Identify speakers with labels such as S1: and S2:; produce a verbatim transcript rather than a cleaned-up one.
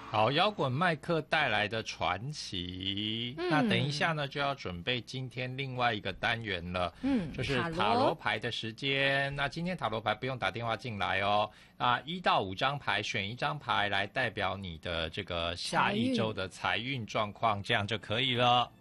S1: 好，摇滚麦克带来的传奇、嗯。那等一下呢，就要准备今天另外一个单元了，嗯，就是塔罗牌的时间。那今天塔罗牌不用打电话进来哦，啊，一到五张牌选一张牌来代表你的这个下一周的财运状况，这样就可以了。